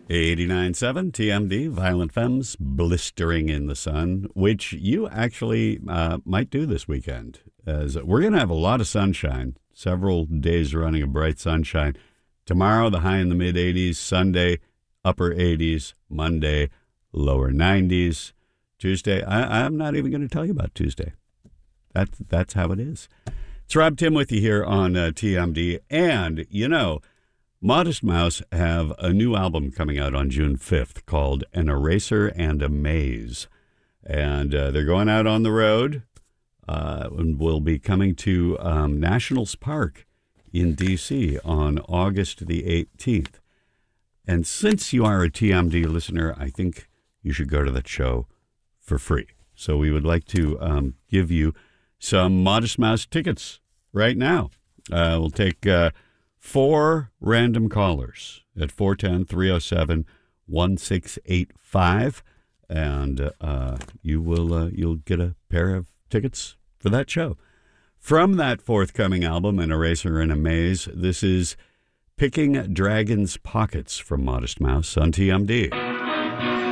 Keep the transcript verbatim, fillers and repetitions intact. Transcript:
eighty-nine point seven T M D, Violent Femmes, Blistering in the Sun, which you actually uh, might do this weekend. As we're going to have a lot of sunshine, several days running of bright sunshine. Tomorrow, the high in the mid-eighties. Sunday, upper eighties. Monday, lower nineties. Tuesday, I, I'm not even going to tell you about Tuesday. That's, that's how it is. It's Rob Tim with you here on uh, T M D. And, you know, Modest Mouse have a new album coming out on June fifth called An Eraser and a Maze. And uh, they're going out on the road uh, and will be coming to um, Nationals Park in D C on August the eighteenth. And since you are a T M D listener, I think you should go to that show for free. So we would like to um, give you some Modest Mouse tickets right now. Uh, we'll take uh, four random callers at four one zero, three oh seven, one six eight five, and uh, you will uh, you'll get a pair of tickets for that show. From that forthcoming album, An Eraser and a Maze, this is Picking Dragon's Pockets from Modest Mouse on T M D.